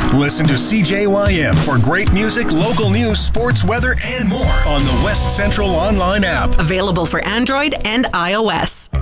Listen to CJYM for great music, local news, sports, weather, and more on the West Central Online app. Available for Android and iOS.